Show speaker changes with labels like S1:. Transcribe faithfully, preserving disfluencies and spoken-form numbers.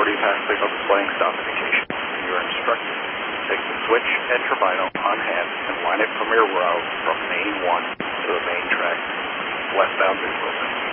S1: authority pass signal displaying stop indication. You are instructed to take the switch and turbino on hand and line it from your route from main one to the main track, westbound Big Wilson.